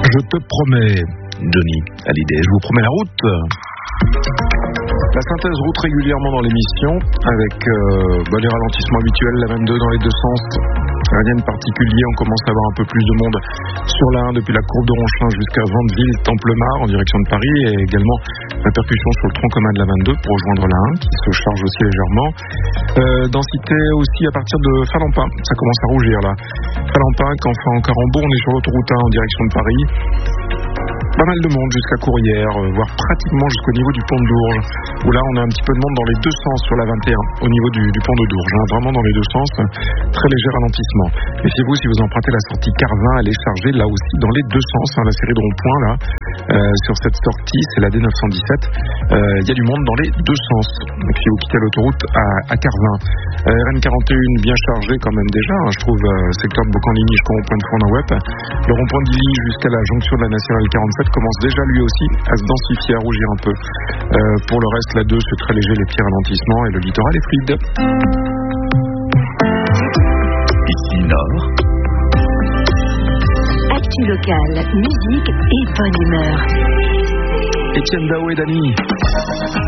Je te promets, Johnny Hallyday, je vous promets la route. La synthèse route régulièrement dans l'émission avec les ralentissements habituels, la 22 dans les deux sens. Rien de particulier, on commence à avoir un peu plus de monde sur la 1 depuis la courbe de Ronchlin jusqu'à Vandeville, Templemar en direction de Paris, et également répercussion sur le tronc commun de la 22 pour rejoindre la 1 qui se charge aussi légèrement. Densité aussi à partir de Falampin, ça commence à rougir là. Falampin, Canfin, Carambeau, on est sur l'autoroute 1 en direction de Paris. Pas mal de monde jusqu'à Courrières, voire pratiquement jusqu'au niveau du pont de Dourges, où là on a un petit peu de monde dans les deux sens sur la 21, au niveau du pont de Dourges, vraiment dans les deux sens, très léger ralentissement. Méfiez-vous, si vous empruntez la sortie Carvin, elle est chargée là aussi dans les deux sens, la série de ronds-points là, sur cette sortie, c'est la D917, il y a du monde dans les deux sens. Donc si vous quittez l'autoroute à Carvin, RN41 bien chargé quand même déjà, je trouve, secteur de Bocanligny jusqu'au rond-point de Fournin-Wep, le rond-point d'Illy jusqu'à la jonction de la Nationale 47 commence déjà lui aussi à se densifier, à rougir un peu. Pour le reste, la 2 c'est très léger, les petits ralentissements, et le littoral est fluide. Ici Nord. Actu locale, musique et bonne humeur. Étienne Dao et Dany.